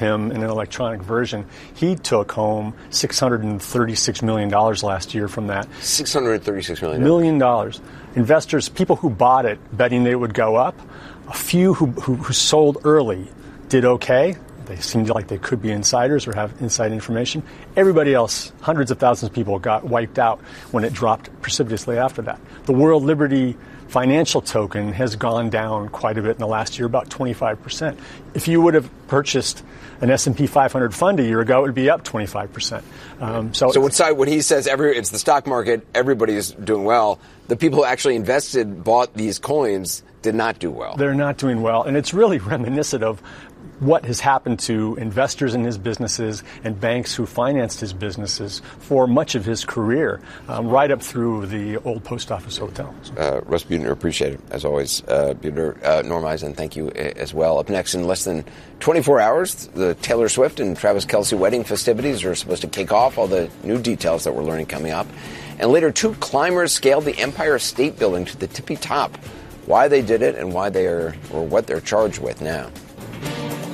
him in an electronic version. He took home $636 million last year from that. $636 million. Investors, people who bought it betting that it would go up, a few who sold early did okay. They seemed like they could be insiders or have inside information. Everybody else, hundreds of thousands of people, got wiped out when it dropped precipitously after that. The World Liberty financial token has gone down quite a bit in the last year, about 25%. If you would have purchased an S&P 500 fund a year ago, it would be up 25%. So when he says it's the stock market, everybody's doing well, the people who actually bought these coins, did not do well. They're not doing well, and it's really reminiscent of what has happened to investors in his businesses and banks who financed his businesses for much of his career, right up through the old post office hotel. Russ Buettner, appreciate it, as always. Buettner, Norm Eisen, thank you as well. Up next in less than 24 hours, the Taylor Swift and Travis Kelce wedding festivities are supposed to kick off, all the new details that we're learning coming up. And later, 2 climbers scaled the Empire State Building to the tippy top. Why they did it and what they're charged with now.